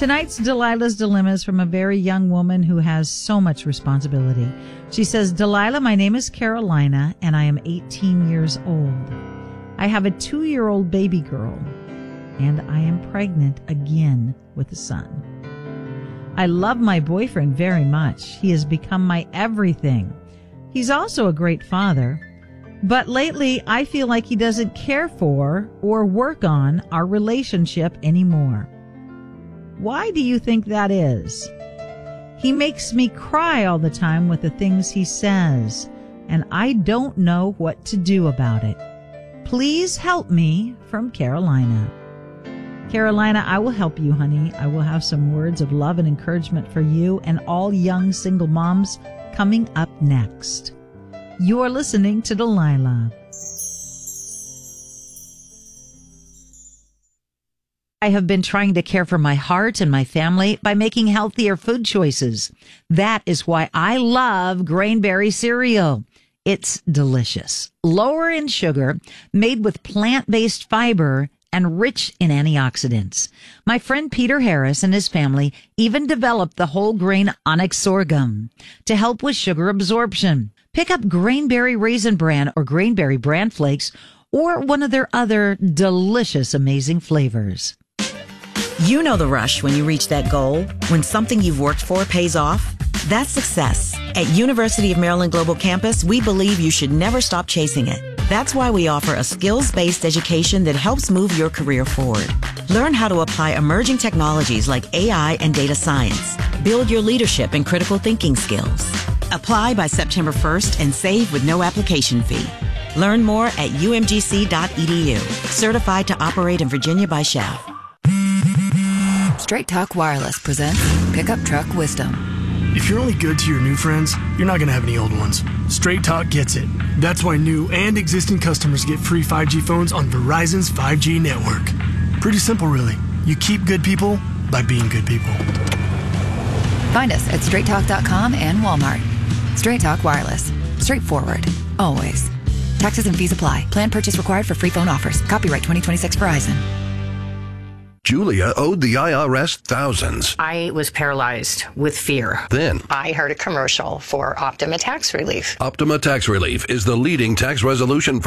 Tonight's Delilah's Dilemma is from a very young woman who has so much responsibility. She says, Delilah, my name is Carolina, and I am 18 years old. I have a 2-year-old baby girl, and I am pregnant again with a son. I love my boyfriend very much. He has become my everything. He's also a great father. But lately, I feel like he doesn't care for or work on our relationship anymore. Why do you think that is? He makes me cry all the time with the things he says, and I don't know what to do about it. Please help me, from Carolina. Carolina, I will help you, honey. I will have some words of love and encouragement for you and all young single moms coming up next. You're listening to Delilah. I have been trying to care for my heart and my family by making healthier food choices. That is why I love Grainberry cereal. It's delicious, lower in sugar, made with plant-based fiber, and rich in antioxidants. My friend Peter Harris and his family even developed the whole grain onyx sorghum to help with sugar absorption. Pick up Grainberry Raisin Bran or Grainberry Bran Flakes or one of their other delicious, amazing flavors. You know the rush when you reach that goal, when something you've worked for pays off. That's success. At University of Maryland Global Campus, we believe you should never stop chasing it. That's why we offer a skills-based education that helps move your career forward. Learn how to apply emerging technologies like AI and data science. Build your leadership and critical thinking skills. Apply by September 1st and save with no application fee. Learn more at umgc.edu. Certified to operate in Virginia by SCHEV. Straight Talk Wireless presents Pickup Truck Wisdom. If you're only good to your new friends, you're not going to have any old ones. Straight Talk gets it. That's why new and existing customers get free 5G phones on Verizon's 5G network. Pretty simple, really. You keep good people by being good people. Find us at straighttalk.com and Walmart. Straight Talk Wireless. Straightforward. Always. Taxes and fees apply. Plan purchase required for free phone offers. Copyright 2026 Verizon. Julia owed the IRS thousands. I was paralyzed with fear. Then I heard a commercial for Optima Tax Relief. Optima Tax Relief is the leading tax resolution